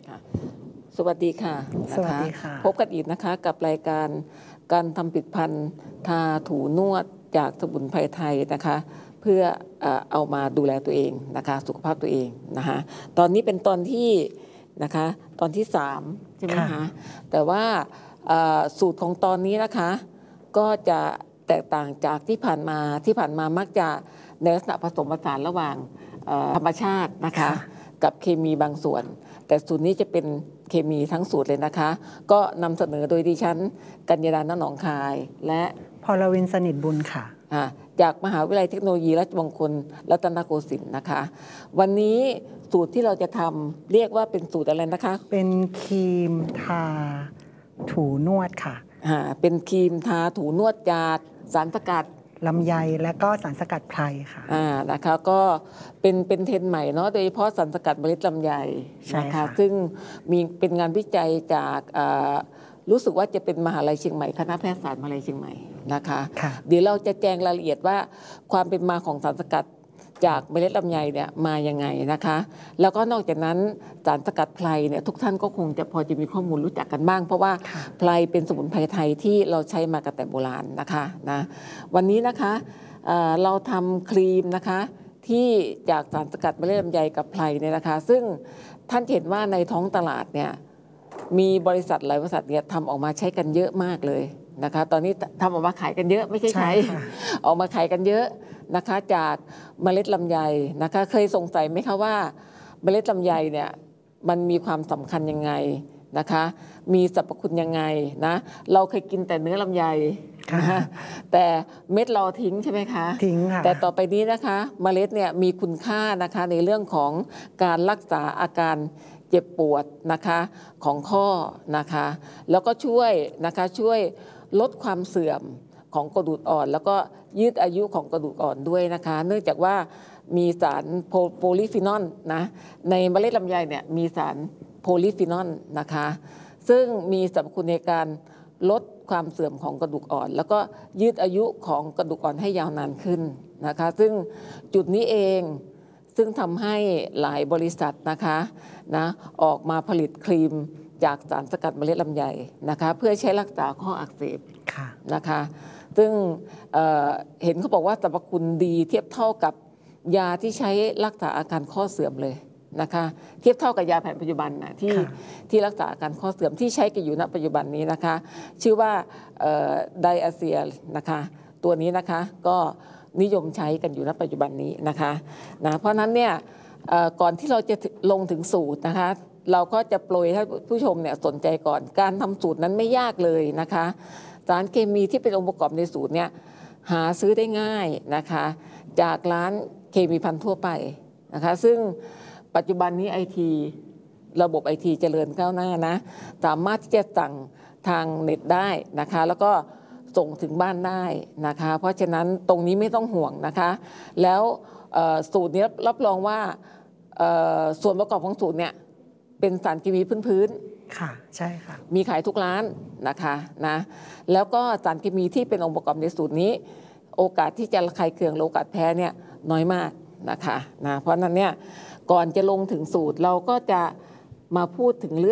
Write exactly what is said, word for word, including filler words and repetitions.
สวัสดีค่ะสวัสดีค่ะพบกันอีกนะคะกับรายการการทำผลิตภัณฑ์ทาถูนวดจากสมุนไพรไทยนะคะเพื่อเอามาดูแลตัวเองนะคะสุขภาพตัวเองนะคะตอนนี้เป็นตอนที่นะคะตอนที่สามใช่ไหมคะแต่ว่าสูตรของตอนนี้นะคะก็จะแตกต่างจากที่ผ่านมาที่ผ่านมามักจะในลักษณะผสมผสานระหว่างธรรมชาตินะคะกับเคมีบางส่วนแต่สูตรนี้จะเป็นเคมีทั้งสูตรเลยนะคะก็นำเสนอโดยดิฉันกัญญาดา ณ หนองคายและพรวินสนิทบุญค่ะจากมหาวิทยาลัยเทคโนโลยีราชมงคลรัตนโกสินทร์นะคะวันนี้สูตรที่เราจะทำเรียกว่าเป็นสูตรอะไรนะคะเป็นครีมทาถูนวดค่ะเป็นครีมทาถูนวดจากสารสกัดลำไยและก็สารสกัดไพรค่ะอ่านะคะก็เป็นเป็นเทรนด์ใหม่เนาะโดยเฉพาะสารสกัดเมล็ดลำไยนะคะซึ่งมีเป็นงานวิจัยจากรู้สึกว่าจะเป็นมหาลัยเชียงใหม่คณะแพทยศาสตร์มหาลัยเชียงใหม่นะคะเดี๋ยวเราจะแจ้งรายละเอียดว่าความเป็นมาของสารสกัดจากเมล็ดลำไยเนี่ยมายังไงนะคะแล้วก็นอกจากนั้นสารสกัดไพรเนี่ยทุกท่านก็คงจะพอจะมีข้อมูลรู้จักกันบ้างเพราะว่าไพรเป็นสมุนไพรไทยที่เราใช้มากันแต่โบราณนะคะนะวันนี้นะคะเราทำครีมนะคะที่จากสารสกัดเมล็ดลำไยกับไพรเนี่ยนะคะซึ่งท่านเห็นว่าในท้องตลาดเนี่ยมีบริษัทหลายบริษัทเนี่ยทำออกมาใช้กันเยอะมากเลยนะคะตอนนี้ทำออกมาขายกันเยอะไม่ใช่ใช้ออกมาขายกันเยอะนะคะจากเมล็ดลำไยนะคะเคยสงสัยไหมคะว่าเมล็ดลำไยเนี่ยมันมีความสำคัญยังไงนะคะมีสรรพคุณยังไงนะเราเคยกินแต่เนื้อลำไยนะแต่เม็ดเราทิ้งใช่ไหมคะทิ้งค่ะแต่ต่อไปนี้นะคะเมล็ดเนี่ยมีคุณค่านะคะในเรื่องของการรักษาอาการเจ็บปวดนะคะของข้อนะคะแล้วก็ช่วยนะคะช่วยลดความเสื่อมของกระดูกอ่อนแล้วก็ยืดอายุของกระดูกอ่อนด้วยนะคะเนื่องจากว่ามีสารโพลีฟีนอลนะในเมล็ดลำไยเนี่ยมีสารโพลีฟีนอลนะคะซึ่งมีสรรพคุณในการลดความเสื่อมของกระดูกอ่อนแล้วก็ยืดอายุของกระดูกอ่อนให้ยาวนานขึ้นนะคะซึ่งจุดนี้เองซึ่งทำให้หลายบริษัทนะคะนะออกมาผลิตครีมจากสารสกัดเมล็ดลำไยนะคะเพื่อใช้รักษาข้ออักเสบนะคะซึ่ง เ, เห็นเขาบอกว่าสรรพคุณดีเทียบเท่ากับยาที่ใช้รักษาอาการข้อเสื่อมเลยนะคะเทียบเท่ากับยาแผนปัจจุบันนะที่ที่รักษาอาการข้อเสื่อมที่ใช้กันอยู่ณปัจจุบันนี้นะคะชื่อว่าไดอะเซียนะคะตัวนี้นะคะก็นิยมใช้กันอยู่ณปัจจุบันนี้นะคะนะเพราะนั้นเนี่ยก่อนที่เราจะลงถึงสูตรนะคะเราก็จะโปรยให้ผู้ชมเนี่ยสนใจก่อนการทำสูตรนั้นไม่ยากเลยนะคะสารเคมีที่เป็นองค์ประกอบในสูตรเนี่ยหาซื้อได้ง่ายนะคะจากร้านเคมีภัณฑ์ทั่วไปนะคะซึ่งปัจจุบันนี้ไอทีระบบไอทีเจริญก้าวหน้านะสามารถที่จะสั่งทางเน็ตได้นะคะแล้วก็ส่งถึงบ้านได้นะคะเพราะฉะนั้นตรงนี้ไม่ต้องห่วงนะคะแล้วสูตรนี้รับรองว่าส่วนประกอบของสูตรเนี่ยเป็นสารเคมีพื้นๆค่ะใช่ค่ะมีขายทุกร้านนะคะนะแล้วก็สารเคมีที่เป็นองค์ประกอบในสูตรนี้โอกาสที่จะระคายเคืองโอกาสแพ้เนี่ยน้อยมากนะคะนะเพราะนั้นเนี่ยก่อนจะลงถึงสูตรเราก็จะมาพูดถึงเรื่อง